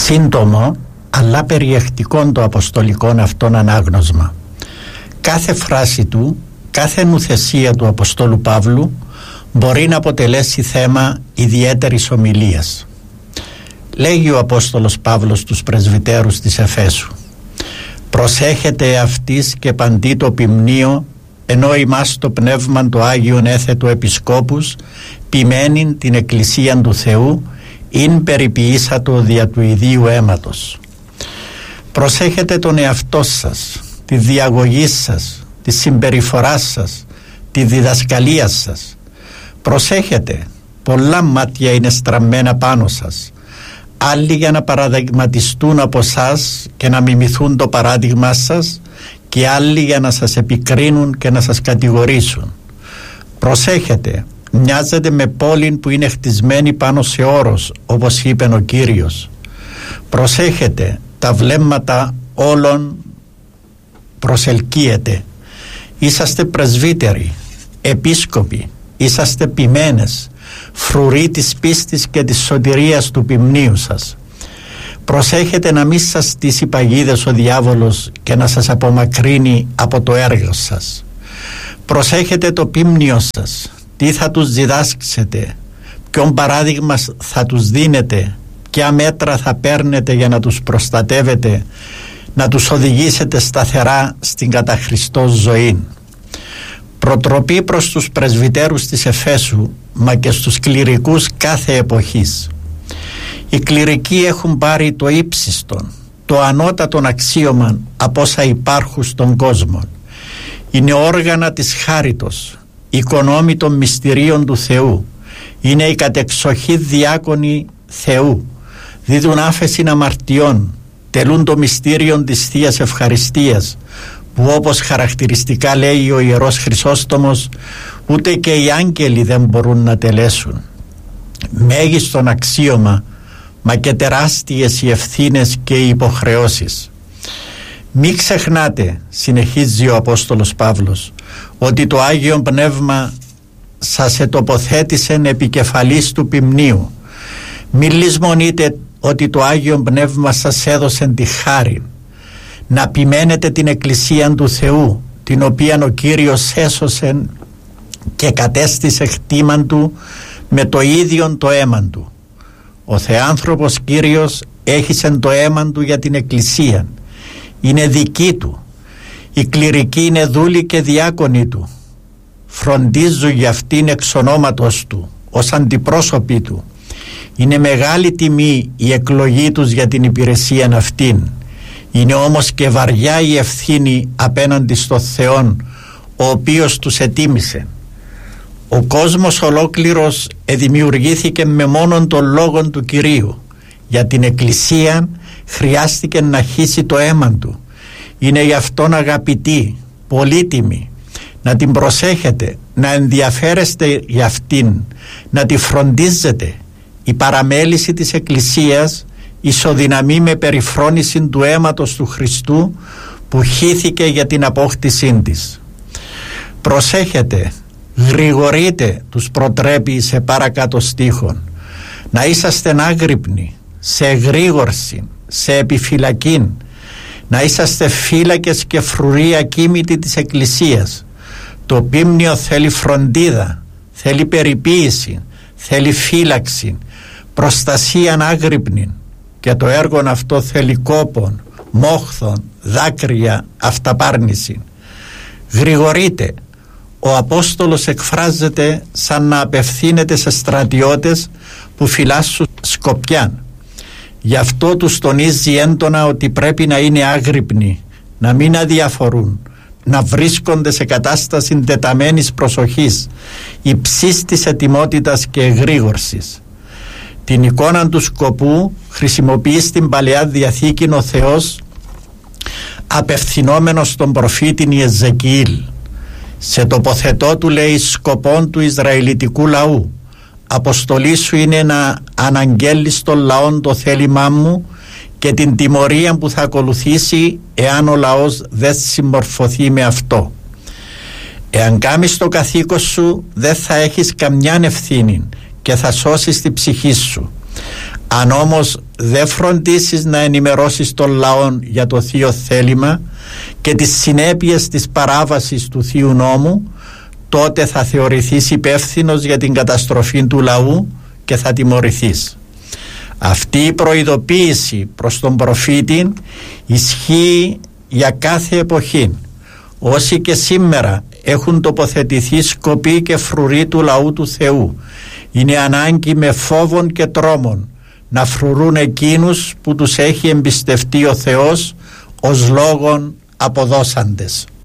σύντομο αλλά περιεκτικό το αποστολικό αυτόν ανάγνωσμα. Κάθε φράση του, κάθε νουθεσία του Αποστόλου Παύλου μπορεί να αποτελέσει θέμα ιδιαίτερης ομιλίας. Λέγει ο Απόστολος Παύλος στους πρεσβυτέρους της Εφέσου: «Προσέχετε αυτής και παντί το ποιμνίο, ενώ ημάς το πνεύμα το Άγιον έθετο επισκόπους, ποιμένην την Εκκλησίαν του Θεού, ειν περιποιήσατο δια του ιδίου αίματος». Προσέχετε τον εαυτό σας, τη διαγωγή σας, τη συμπεριφορά σας, τη διδασκαλία σας. Προσέχετε, πολλά μάτια είναι στραμμένα πάνω σας, άλλοι για να παραδειγματιστούν από σας και να μιμηθούν το παράδειγμά σας, και άλλοι για να σας επικρίνουν και να σας κατηγορήσουν. Προσέχετε, μοιάζετε με πόλη που είναι χτισμένη πάνω σε όρος, όπως είπε ο Κύριος. Προσέχετε, τα βλέμματα όλων προσελκύεται. Είσαστε πρεσβύτεροι, επίσκοποι, είσαστε ποιμένες, φρουροί της πίστης και της σωτηρίας του ποιμνίου σας. Προσέχετε να μην σας στήσει παγίδες ο διάβολος και να σας απομακρύνει από το έργο σας. Προσέχετε το ποίμνιο σας, τι θα τους διδάσκετε, ποιον παράδειγμα θα τους δίνετε, ποια μέτρα θα παίρνετε για να τους προστατεύετε, να τους οδηγήσετε σταθερά στην κατά Χριστό ζωή. Προτροπή προς τους πρεσβυτέρους της Εφέσου, μα και στους κληρικούς κάθε εποχής. Οι κληρικοί έχουν πάρει το ύψιστον, το ανώτατον αξίωμα από όσα υπάρχουν στον κόσμο. Είναι όργανα της χάριτος, οικονόμοι των μυστηρίων του Θεού. Είναι οι κατεξοχή διάκονοι Θεού. Δίδουν άφεση αμαρτιών, τελούν το μυστήριο της Θείας Ευχαριστίας, που όπως χαρακτηριστικά λέει ο Ιερός Χρυσόστομος, ούτε και οι άγγελοι δεν μπορούν να τελέσουν. Μέγιστον αξίωμα, μα και τεράστιες οι ευθύνες και οι υποχρεώσεις. Μην ξεχνάτε, συνεχίζει ο Απόστολος Παύλος, ότι το Άγιο Πνεύμα σας ετοποθέτησε επικεφαλής του ποιμνίου. Μην λησμονείτε ότι το Άγιο Πνεύμα σας έδωσε τη χάρη να ποιμένετε την Εκκλησία του Θεού, την οποία ο Κύριος έσωσε και κατέστησε χτίμαν του με το ίδιο το αίμα του. Ο Θεάνθρωπος Κύριος έχισε το αίμα του για την Εκκλησία. Είναι δική του. Οι κληρικοί είναι δούλοι και διάκονοι του. Φροντίζουν για αυτήν εξ ονόματος του, ως αντιπρόσωποι του. Είναι μεγάλη τιμή η εκλογή τους για την υπηρεσία αυτήν. Είναι όμως και βαριά η ευθύνη απέναντι στο Θεό, ο οποίος τους ετίμησε. Ο κόσμος ολόκληρος δημιουργήθηκε με μόνον τον λόγον του Κυρίου. Για την Εκκλησία χρειάστηκε να χύσει το αίμα του. Είναι γι' αυτόν αγαπητή, πολύτιμη. Να την προσέχετε, να ενδιαφέρεστε για αυτήν, να τη φροντίζετε. Η παραμέληση της Εκκλησίας ισοδυναμεί με περιφρόνηση του αίματος του Χριστού που χύθηκε για την απόκτησή της. Προσέχετε, γρηγορείτε, τους προτρέπει σε παρακάτω στίχων, να είσαστε άγρυπνοι, σε εγρήγορση, σε επιφυλακή, να είσαστε φύλακες και φρουροί ακίμητοι της Εκκλησίας. Το ποίμνιο θέλει φροντίδα, θέλει περιποίηση, θέλει φύλαξη, προστασία άγρυπνη, και το έργο αυτό θέλει κόπον, μόχθον, δάκρυα, αυταπάρνηση. Γρηγορείτε. Ο Απόστολος εκφράζεται σαν να απευθύνεται σε στρατιώτες που φυλάσσουν σκοπιάν. Γι' αυτό τους τονίζει έντονα ότι πρέπει να είναι άγρυπνοι, να μην αδιαφορούν, να βρίσκονται σε κατάσταση τεταμένης προσοχής, υψής της ετοιμότητας και εγρήγορσης. Την εικόνα του σκοπού χρησιμοποιεί στην Παλαιά Διαθήκη ο Θεός απευθυνόμενος στον προφήτη Ιεζεκιήλ. Σε τοποθετώ, του λέει, σκοπών του Ισραηλιτικού λαού. Αποστολή σου είναι να αναγγέλεις τον λαόν το θέλημά μου και την τιμωρία που θα ακολουθήσει εάν ο λαός δεν συμμορφωθεί με αυτό. Εάν κάνεις το καθήκον σου, δεν θα έχεις καμιά ευθύνη και θα σώσεις τη ψυχή σου. Αν όμως δεν φροντίσεις να ενημερώσεις τον λαό για το θείο θέλημα και τις συνέπειες της παράβασης του θείου νόμου, τότε θα θεωρηθείς υπεύθυνος για την καταστροφή του λαού και θα τιμωρηθείς. Αυτή η προειδοποίηση προς τον προφήτη ισχύει για κάθε εποχή. Όσοι και σήμερα έχουν τοποθετηθεί σκοποί και φρουροί του λαού του Θεού, είναι ανάγκη με φόβον και τρόμον να φρουρούν εκείνους που τους έχει εμπιστευτεί ο Θεός ως λόγον αποδώσαντες.